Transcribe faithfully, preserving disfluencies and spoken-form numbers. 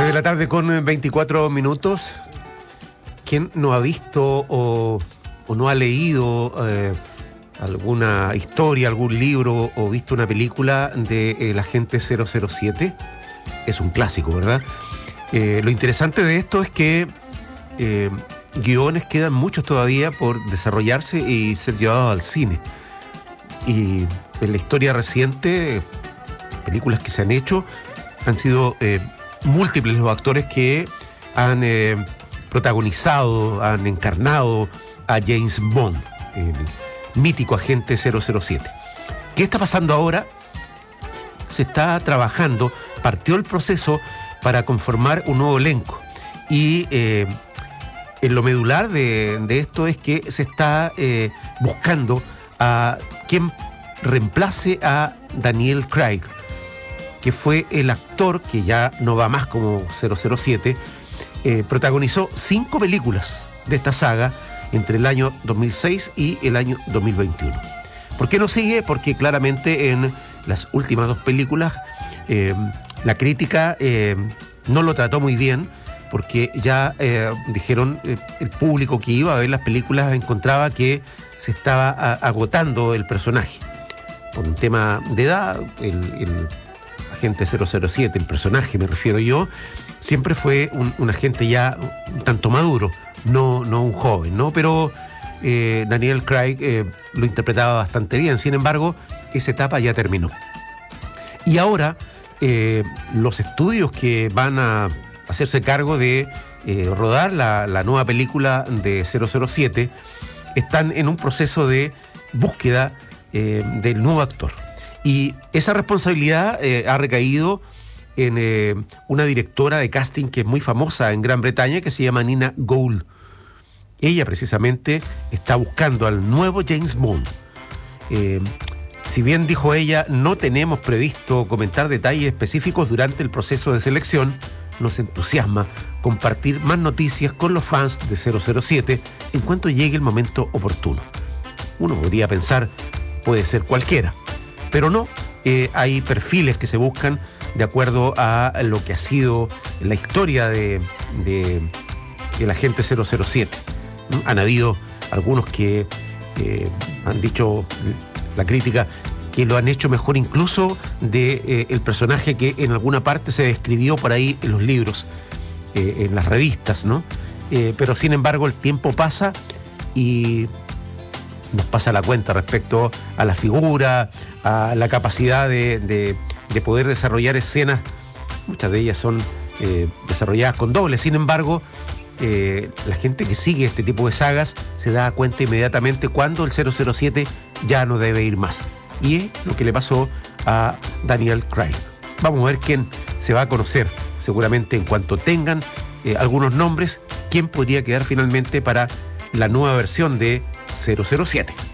tres de la tarde con veinticuatro minutos. ¿Quién no ha visto o, o no ha leído eh, alguna historia, algún libro o visto una película de El Agente cero cero siete? Es un clásico, ¿verdad? Eh, lo interesante de esto es que eh, guiones quedan muchos todavía por desarrollarse y ser llevados al cine. Y en la historia reciente, películas que se han hecho, han sido eh, múltiples los actores que han eh, protagonizado, han encarnado a James Bond, el mítico agente cero cero siete. ¿Qué está pasando ahora? Se está trabajando, partió el proceso para conformar un nuevo elenco. Y eh, en lo medular de, de esto es que se está eh, buscando a quien reemplace a Daniel Craig, que fue el actor que ya no va más como cero cero siete, eh, protagonizó cinco películas de esta saga entre el año dos mil seis y el año dos mil veintiuno. ¿Por qué no sigue? Porque claramente en las últimas dos películas eh, la crítica eh, no lo trató muy bien, porque ya eh, dijeron, eh, el público que iba a ver las películas encontraba que se estaba a, agotando el personaje. Por un tema de edad, el, el agente cero cero siete, el personaje me refiero yo, siempre fue un, un agente ya un tanto maduro, no, no un joven, ¿no? Pero eh, Daniel Craig eh, lo interpretaba bastante bien. Sin embargo, esa etapa ya terminó. Y ahora eh, los estudios que van a hacerse cargo de eh, rodar la, la nueva película de cero cero siete están en un proceso de búsqueda eh, del nuevo actor. Y esa responsabilidad eh, ha recaído en eh, una directora de casting que es muy famosa en Gran Bretaña, que se llama Nina Gould. Ella precisamente está buscando al nuevo James Bond. Eh, si bien dijo ella, no tenemos previsto comentar detalles específicos durante el proceso de selección, nos entusiasma compartir más noticias con los fans de cero cero siete en cuanto llegue el momento oportuno. Uno podría pensar, puede ser cualquiera, pero no, eh, hay perfiles que se buscan de acuerdo a lo que ha sido la historia de, de, de la agente cero cero siete. Han habido algunos que eh, han dicho, la crítica, que lo han hecho mejor incluso de eh, el personaje que en alguna parte se describió por ahí en los libros, eh, en las revistas, ¿no? Eh, pero sin embargo el tiempo pasa y nos pasa la cuenta respecto a la figura, a la capacidad de, de, de poder desarrollar escenas. Muchas de ellas son eh, desarrolladas con doble. Sin embargo, eh, la gente que sigue este tipo de sagas se da cuenta inmediatamente cuando el cero cero siete ya no debe ir más. Y es lo que le pasó a Daniel Craig. Vamos a ver quién se va a conocer. Seguramente en cuanto tengan eh, algunos nombres, quién podría quedar finalmente para la nueva versión de cero cero siete.